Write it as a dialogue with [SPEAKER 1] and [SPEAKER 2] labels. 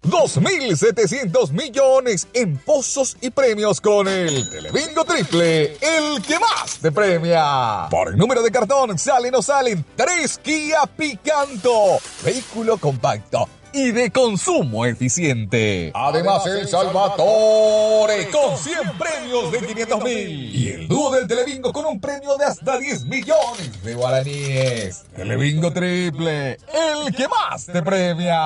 [SPEAKER 1] 2.700 millones en pozos y premios con el Telebingo Triple, el que más te premia. Por el número de cartón salen o salen 3 Kia Picanto, vehículo compacto y de consumo eficiente. Además, el Salvatore con 100 premios de 500.000. Y el dúo del Telebingo con un premio de hasta 10 millones de guaraníes. Telebingo Triple, el que más te premia.